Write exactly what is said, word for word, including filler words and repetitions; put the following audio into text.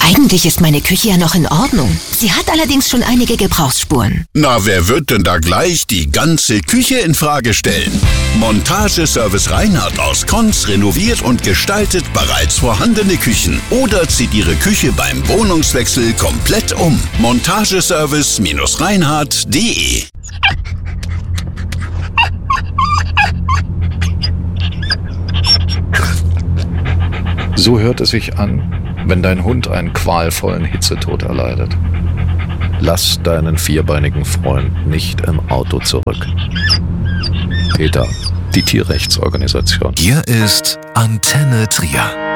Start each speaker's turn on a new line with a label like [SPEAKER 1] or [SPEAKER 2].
[SPEAKER 1] Eigentlich ist meine Küche ja noch in Ordnung. Sie hat allerdings schon einige Gebrauchsspuren.
[SPEAKER 2] Na, wer wird denn da gleich die ganze Küche in Frage stellen? Montageservice Reinhardt aus Konz renoviert und gestaltet bereits vorhandene Küchen oder zieht Ihre Küche beim Wohnungswechsel komplett um. Montageservice Reinhardt punkt de.
[SPEAKER 3] So hört es sich an, wenn dein Hund einen qualvollen Hitzetod erleidet. Lass deinen vierbeinigen Freund nicht im Auto zurück. PETA, die Tierrechtsorganisation.
[SPEAKER 4] Hier ist Antenne Trier.